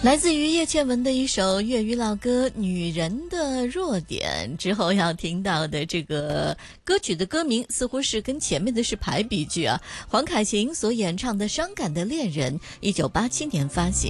来自于叶倩文的一首粤语老歌《女人的弱点》之后要听到的这个歌曲的歌名似乎是跟前面的是排比句啊。黄凯芹所演唱的《伤感的恋人》，1987年发行。